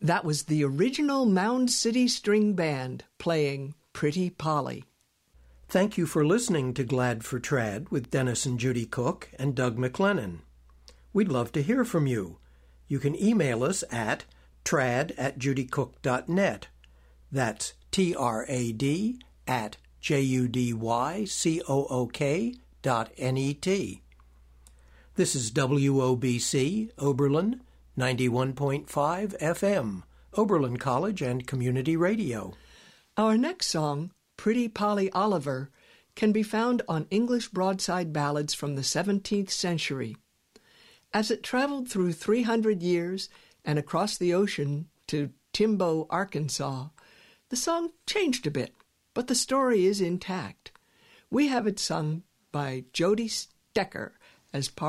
That was the original Mound City String Band playing Pretty Polly. Thank you for listening to Glad for Trad with Dennis and Judy Cook and Doug McLennan. We'd love to hear from you. You can email us at trad@judycook.net. That's trad@judycook.net. This is WOBC, Oberlin, 91.5 FM, Oberlin College and Community Radio. Our next song, Pretty Polly Oliver, can be found on English broadside ballads from the 17th century. As it traveled through 300 years and across the ocean to Timbo, Arkansas, the song changed a bit, but the story is intact. We have it sung by Jody Stecker as part